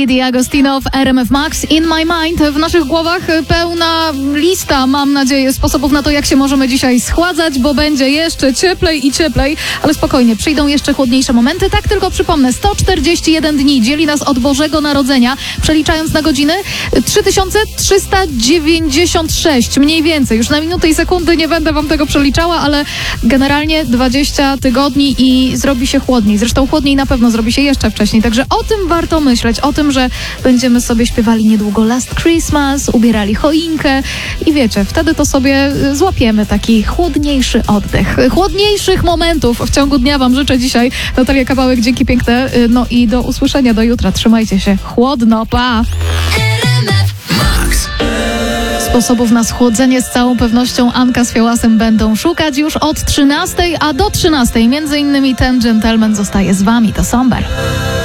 Di Agostino w RMF Max. In My Mind. W naszych głowach pełna lista, mam nadzieję, sposobów na to, jak się możemy dzisiaj schładzać, bo będzie jeszcze cieplej i cieplej, ale spokojnie, przyjdą jeszcze chłodniejsze momenty. Tak tylko przypomnę, 141 dni dzieli nas od Bożego Narodzenia, przeliczając na godziny 3396, mniej więcej. Już na minuty i sekundy nie będę wam tego przeliczała, ale generalnie 20 tygodni i zrobi się chłodniej. Zresztą chłodniej na pewno zrobi się jeszcze wcześniej, także o tym warto myśleć, o tym, że będziemy sobie śpiewali niedługo Last Christmas, ubierali choinkę i wiecie, wtedy to sobie złapiemy taki chłodniejszy oddech. Chłodniejszych momentów w ciągu dnia wam życzę dzisiaj. Natalia Kawałek, dzięki piękne. No i do usłyszenia do jutra. Trzymajcie się. Chłodno, pa! Sposobów na schłodzenie z całą pewnością Anka z Fiałasem będą szukać już od 13, a do 13 między innymi ten gentleman zostaje z wami. To Somber.